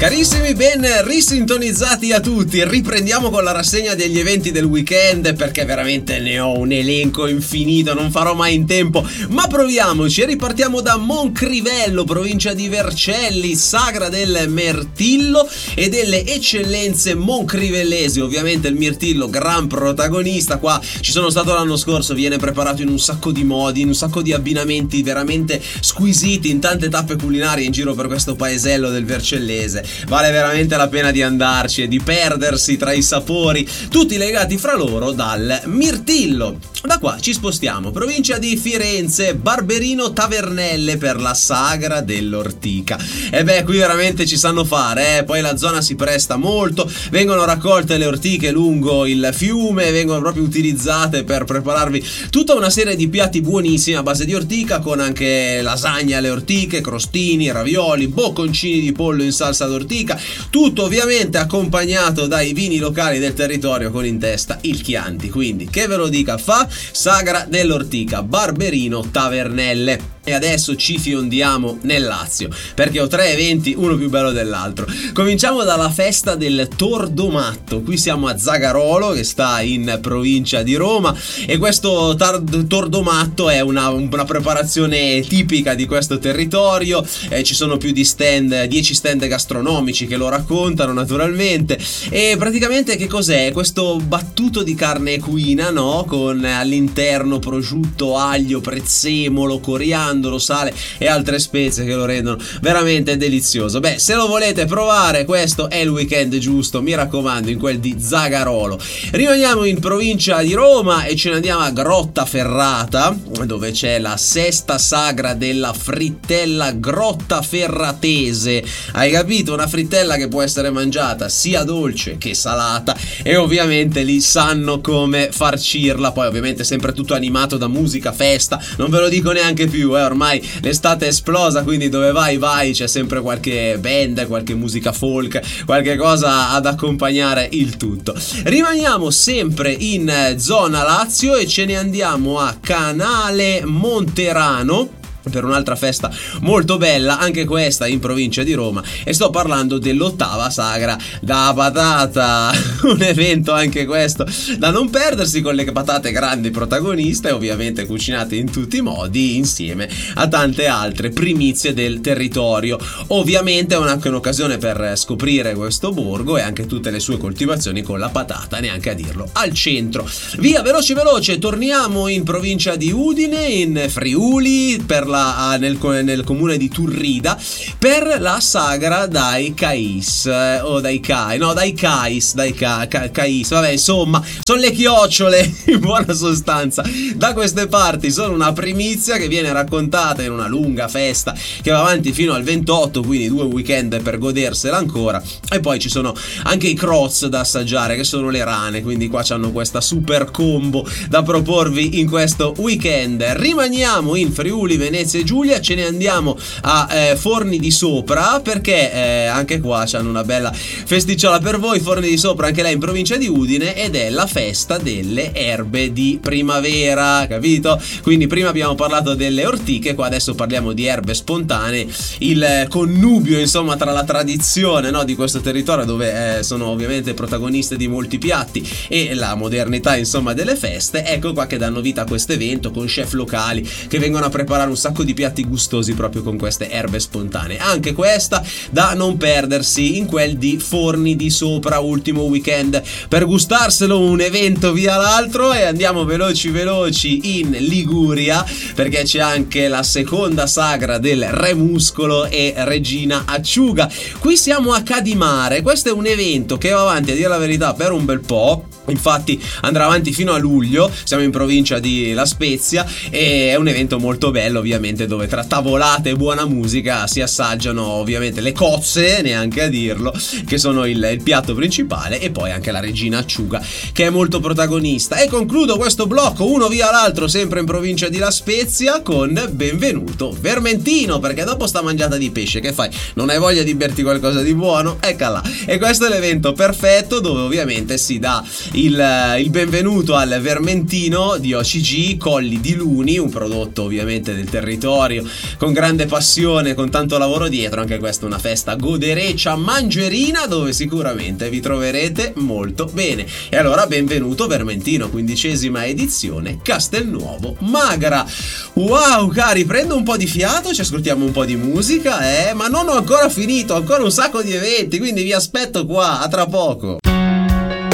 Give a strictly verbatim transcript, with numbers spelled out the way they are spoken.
Carissimi, ben risintonizzati a tutti. Riprendiamo con la rassegna degli eventi del weekend, perché veramente ne ho un elenco infinito, non farò mai in tempo, ma proviamoci. Ripartiamo da Moncrivello, provincia di Vercelli, sagra del mirtillo e delle eccellenze moncrivellesi. Ovviamente il mirtillo gran protagonista. Qua ci sono stato l'anno scorso, viene preparato in un sacco di modi, in un sacco di abbinamenti veramente squisiti, in tante tappe culinarie in giro per questo paesello del Vercellese. Vale veramente la pena di andarci e di perdersi tra i sapori, tutti legati fra loro dal mirtillo. Da qua ci spostiamo, provincia di Firenze, Barberino Tavernelle per la sagra dell'ortica. E beh, qui veramente ci sanno fare, eh? Poi la zona si presta molto, vengono raccolte le ortiche lungo il fiume, vengono proprio utilizzate per prepararvi tutta una serie di piatti buonissimi a base di ortica, con anche lasagne alle ortiche, crostini, ravioli, bocconcini di pollo in salsa d'ortica. Tutto ovviamente accompagnato dai vini locali del territorio, con in testa il Chianti. Quindi che ve lo dica fa, sagra dell'ortica, Barberino Tavernelle. E adesso ci fiondiamo nel Lazio, perché ho tre eventi, uno più bello dell'altro. Cominciamo dalla festa del Tordomatto. Qui siamo a Zagarolo, che sta in provincia di Roma, e questo tar- Tordomatto è una, una preparazione tipica di questo territorio. Eh, ci sono più di stand, dieci stand gastronomici che lo raccontano naturalmente. E praticamente che cos'è? Questo battuto di carne equina, no? Con all'interno prosciutto, aglio, prezzemolo, coriandolo, sale e altre spezie che lo rendono veramente delizioso. Beh, se lo volete provare, questo è il weekend giusto, mi raccomando, in quel di Zagarolo. Rimaniamo in provincia di Roma e ce ne andiamo a Grottaferrata, dove c'è la sesta sagra della frittella grottaferratese. Hai capito? Una frittella che può essere mangiata sia dolce che salata, e ovviamente lì sanno come farcirla. Poi ovviamente sempre tutto animato da musica, festa, non ve lo dico neanche più, eh. Ormai l'estate è esplosa, quindi dove vai vai c'è sempre qualche band, qualche musica folk, qualche cosa ad accompagnare il tutto. Rimaniamo sempre in zona Lazio e ce ne andiamo a Canale Monterano per un'altra festa molto bella, anche questa in provincia di Roma, e sto parlando dell'ottava sagra da patata. Un evento anche questo da non perdersi, con le patate grandi protagoniste, ovviamente cucinate in tutti i modi insieme a tante altre primizie del territorio. Ovviamente è anche un'occasione per scoprire questo borgo e anche tutte le sue coltivazioni, con la patata, neanche a dirlo, al centro. Via veloce veloce, torniamo in provincia di Udine, in Friuli, per La, nel, nel comune di Turrida, per la sagra dai Cais, eh, o dai Cai, no dai Cais, dai ca, ca, Cais, vabbè, insomma sono le chiocciole in buona sostanza. Da queste parti sono una primizia che viene raccontata in una lunga festa che va avanti fino al ventotto, quindi due weekend per godersela ancora. E poi ci sono anche i croz da assaggiare, che sono le rane, quindi qua c'hanno questa super combo da proporvi in questo weekend. Rimaniamo in Friuli Venezia e Giulia, ce ne andiamo a eh, Forni di Sopra, perché eh, anche qua c'hanno una bella festicciola per voi. Forni di Sopra, anche lei in provincia di Udine, ed è la festa delle erbe di primavera, capito? Quindi prima abbiamo parlato delle ortiche, qua adesso parliamo di erbe spontanee, il connubio insomma tra la tradizione, no, di questo territorio, dove eh, sono ovviamente protagoniste di molti piatti, e la modernità insomma delle feste. Ecco qua che danno vita a questo evento, con chef locali che vengono a preparare un sacco di piatti gustosi proprio con queste erbe spontanee. Anche questa da non perdersi in quel di Forni di Sopra, ultimo weekend per gustarselo, un evento via l'altro. E andiamo veloci veloci in Liguria, perché c'è anche la seconda sagra del Re Muscolo e Regina Acciuga. Qui siamo a Cadimare, questo è un evento che va avanti, a dire la verità, per un bel po'. Infatti andrà avanti fino a luglio, siamo in provincia di La Spezia, e è un evento molto bello ovviamente, dove tra tavolate e buona musica si assaggiano ovviamente le cozze, neanche a dirlo, che sono il, il piatto principale, e poi anche la Regina Acciuga che è molto protagonista. E concludo questo blocco uno via l'altro sempre in provincia di La Spezia con Benvenuto Vermentino, perché dopo sta mangiata di pesce che fai? Non hai voglia di berti qualcosa di buono? Eccola là. E questo è l'evento perfetto, dove ovviamente si dà il, il benvenuto al Vermentino di O C G Colli di Luni, un prodotto ovviamente del territorio territorio, con grande passione, con tanto lavoro dietro. Anche questa è una festa godereccia mangerina dove sicuramente vi troverete molto bene. E allora benvenuto Vermentino, quindicesima edizione Castelnuovo Magra. Wow cari, prendo un po' di fiato, ci ascoltiamo un po' di musica, eh, ma non ho ancora finito, ancora un sacco di eventi, quindi vi aspetto qua, a tra poco.